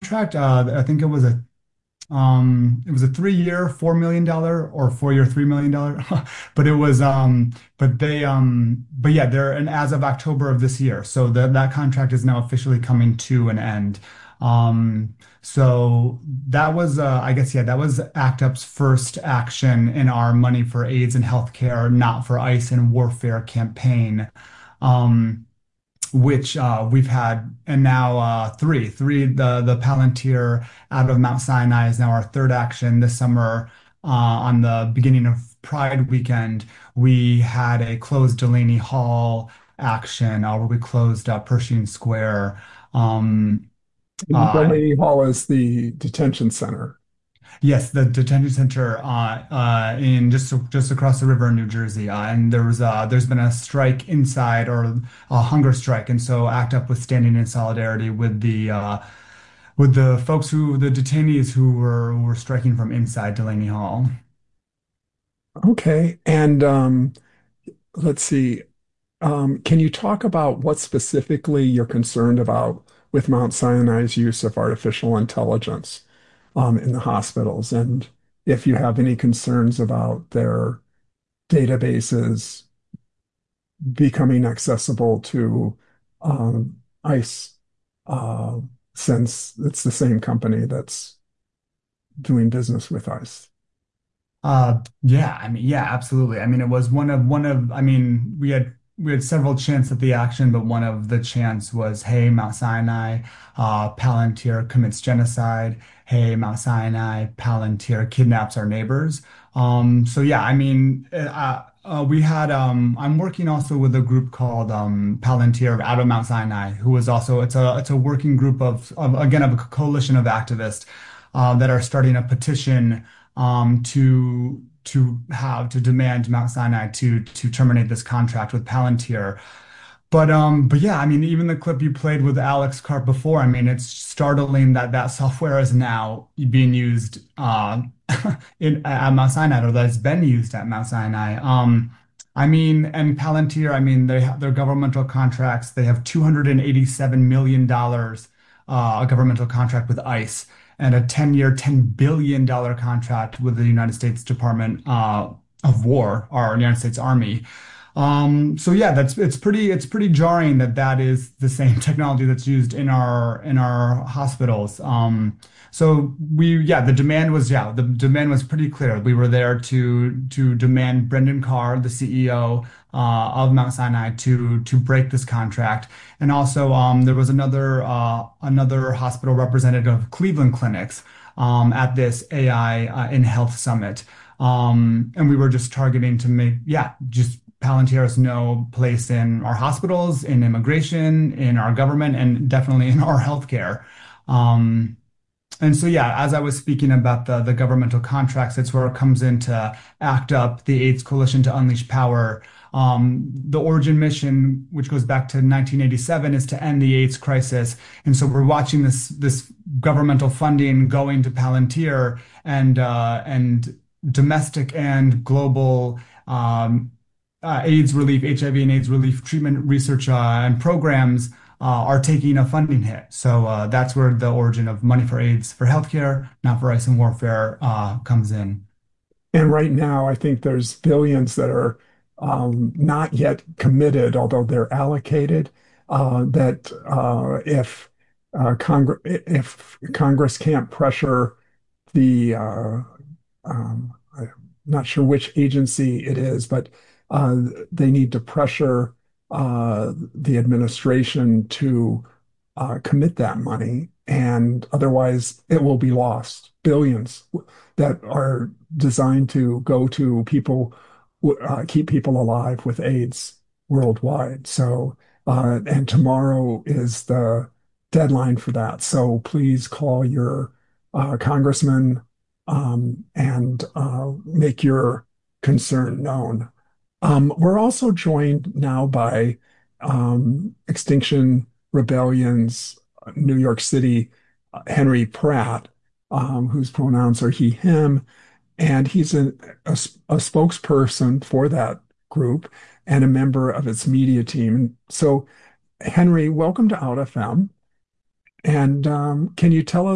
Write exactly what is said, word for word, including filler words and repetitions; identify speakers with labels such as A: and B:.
A: contract. Uh, I think it was a um, it was a three-year, four million dollar or four-year, three million dollar. But it was um, but they um, but yeah, they're and as of October of this year, so that that contract is now officially coming to an end. Um, so that was uh, I guess yeah, that was ACT UP's first action in our Money for AIDS and Healthcare, Not for ICE and Warfare campaign. Um, which uh, we've had, and now uh, three, three. The the Palantir out of Mount Sinai is now our third action this summer. Uh, on the beginning of Pride weekend, we had a closed Delaney Hall action uh, where we closed uh, Pershing Square. Um, uh,
B: Delaney Hall is the detention center.
A: Yes, the detention center uh, uh, in just just across the river in New Jersey, uh, and there was uh, there's been a strike inside or a hunger strike, and so ACT UP was standing in solidarity with the uh, with the folks who the detainees who were who were striking from inside Delaney Hall.
B: Okay. And um, let's see. Um, can you talk about what specifically you're concerned about with Mount Sinai's use of artificial intelligence um, in the hospitals? And if you have any concerns about their databases becoming accessible to um, ICE, uh, since it's the same company that's doing business with ICE.
A: Uh, yeah, I mean, yeah, absolutely. I mean, it was one of one of. I mean, we had we had several chants at the action, but one of the chants was, "Hey, Mount Sinai, uh, Palantir commits genocide. Hey, Mount Sinai, Palantir kidnaps our neighbors." Um, so yeah, I mean, uh, uh, we had. Um, I'm working also with a group called um, Palantir out of Mount Sinai, who is also it's a it's a working group of, of again of a coalition of activists uh, that are starting a petition um, to to have to demand Mount Sinai to to terminate this contract with Palantir. But um, but yeah, I mean, even the clip you played with Alex Karp before, I mean, it's startling that that software is now being used uh, in at Mount Sinai, or that it's been used at Mount Sinai. Um, I mean, and Palantir, I mean, they have their governmental contracts. They have two hundred eighty-seven million dollars uh, a governmental contract with ICE and a ten-year, ten billion dollar contract with the United States Department uh, of War, or United States Army. Um, so yeah, that's it's pretty it's pretty jarring that that is the same technology that's used in our in our hospitals. Um, so we yeah, the demand was yeah, the demand was pretty clear. We were there to to demand Brendan Carr, the C E O uh, of Mount Sinai, to to break this contract. And also um, there was another uh, another hospital representative of Cleveland Clinics um, at this A I uh, in Health Summit. Um, and we were just targeting to make, yeah, just Palantir has no place in our hospitals, in immigration, in our government, and definitely in our healthcare. Um, and so, yeah, as I was speaking about the, the governmental contracts, it's where it comes into ACT UP, the AIDS Coalition to Unleash Power. Um, the origin mission, which goes back to nineteen eighty-seven, is to end the AIDS crisis. And so we're watching this this governmental funding going to Palantir and uh, and domestic and global um, uh, AIDS relief, H I V and AIDS relief treatment research uh, and programs uh, are taking a funding hit. So uh, that's where the origin of Money for AIDS for healthcare, not for ice and warfare, uh, comes in.
B: And right now, I think there's billions that are um, not yet committed, although they're allocated. Uh, that uh, if uh, Congress if Congress can't pressure the uh, um, I'm not sure which agency it is, but uh, they need to pressure uh, the administration to uh, commit that money, and otherwise it will be lost. Billions that are designed to go to people, uh, keep people alive with AIDS worldwide. So, uh, and tomorrow is the deadline for that. So please call your uh, congressman um, and uh, make your concern known. Um, we're also joined now by um, Extinction Rebellion's New York City uh, Henry Pratt, um, whose pronouns are he, him, and he's a, a, a spokesperson for that group and a member of its media team. So, Henry, welcome to Out F M. And um, can you tell us?